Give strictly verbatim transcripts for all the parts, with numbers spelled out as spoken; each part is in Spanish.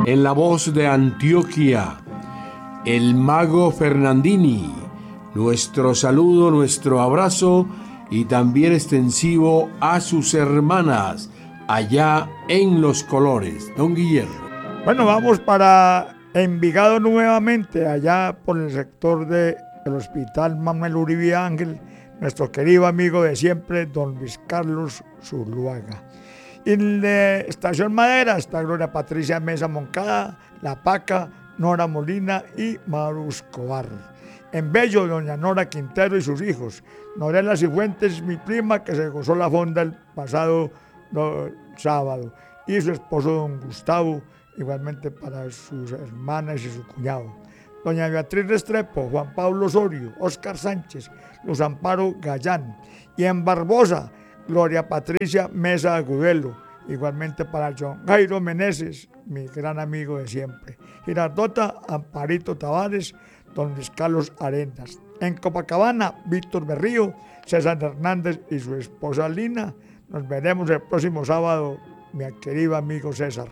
En la voz de Antioquia, el mago Fernandini. Nuestro saludo, nuestro abrazo y también extensivo a sus hermanas allá en Los Colores. Don Guillermo. Bueno, vamos para Envigado nuevamente, allá por el sector de, del Hospital Manuel Uribe Ángel, nuestro querido amigo de siempre, don Luis Carlos Zuluaga. Y en la Estación Madera está Gloria Patricia Mesa Moncada, La Paca, Nora Molina y Maru Escobar. En Bello, doña Nora Quintero y sus hijos. Norela Cifuentes, mi prima, que se gozó la fonda el pasado no, sábado. Y su esposo, don Gustavo, igualmente para sus hermanas y su cuñado. Doña Beatriz Restrepo, Juan Pablo Osorio, Óscar Sánchez, Luz Amparo Gallán. Y en Barbosa, Gloria Patricia Mesa Agudelo, igualmente para John Jairo Meneses, mi gran amigo de siempre. Girardota, Amparito Tavares, don Luis Carlos Arenas. En Copacabana, Víctor Berrío, César Hernández y su esposa Lina. Nos veremos el próximo sábado, mi querido amigo César.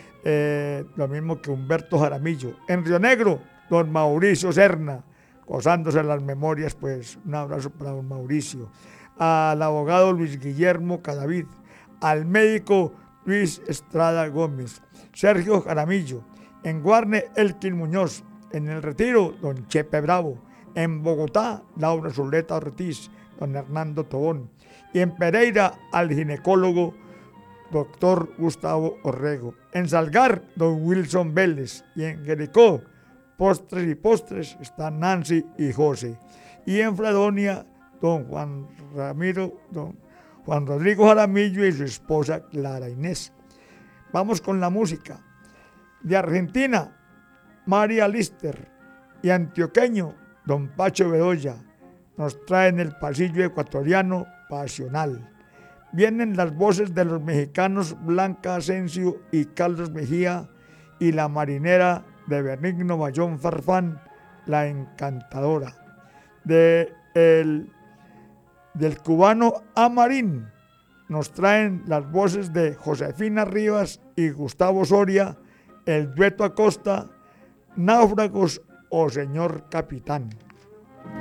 Eh, lo mismo que Humberto Jaramillo. En Río Negro, don Mauricio Serna, gozándose las memorias, pues un abrazo para don Mauricio. Al abogado Luis Guillermo Cadavid, al médico Luis Estrada Gómez, Sergio Jaramillo, en Guarne Elkin Muñoz, en El Retiro don Chepe Bravo, en Bogotá Laura Zuleta Ortiz, don Hernando Tobón, y en Pereira al ginecólogo doctor Gustavo Orrego, en Salgar don Wilson Vélez, y en Jericó, postres y postres, están Nancy y José, y en Fredonia don Juan Ramiro, don Juan Rodrigo Jaramillo y su esposa Clara Inés. Vamos con la música. De Argentina, María Lister, y antioqueño, don Pacho Bedoya, nos traen el pasillo ecuatoriano pasional. Vienen las voces de los mexicanos Blanca Asensio y Carlos Mejía, y la marinera de Benigno Bayón Farfán, la encantadora. De el Del cubano Amarín nos traen las voces de Josefina Rivas y Gustavo Soria, el dueto Acosta, Náufragos o Señor Capitán.